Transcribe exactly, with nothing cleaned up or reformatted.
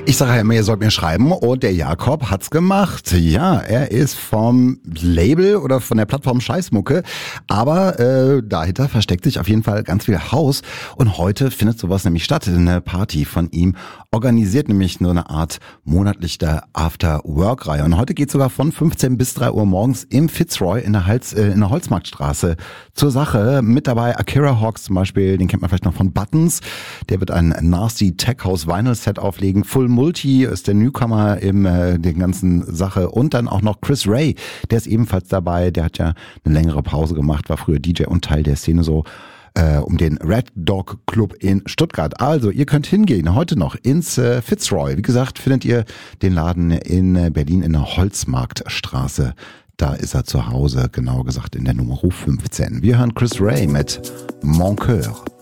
Ich sage ja immer, ihr sollt mir schreiben und der Jakob hat's gemacht. Ja, er ist vom Label oder von der Plattform Scheißmucke, aber äh, dahinter versteckt sich auf jeden Fall ganz viel Haus und heute findet sowas nämlich statt, eine Party von ihm, organisiert nämlich nur eine Art monatlicher After-Work-Reihe und heute geht sogar von fünfzehn bis drei Uhr morgens im Fitzroy in der, Hals, äh, in der Holzmarktstraße zur Sache. Mit dabei Akira Hawks zum Beispiel, den kennt man vielleicht noch von Buttons, der wird ein Nasty Tech House Vinyl Set auflegen, Full Multi ist der Newcomer im äh, den ganzen Sache und dann auch noch Chris Ray, der ist ebenfalls dabei, der hat ja eine längere Pause gemacht, war früher D J und Teil der Szene so äh, um den Red Dog Club in Stuttgart. Also ihr könnt hingehen, heute noch ins äh, Fitzroy. Wie gesagt, findet ihr den Laden in äh, Berlin in der Holzmarktstraße. Da ist er zu Hause, genau gesagt in der Nummer fünfzehn. Wir hören Chris Ray mit Mon Coeur.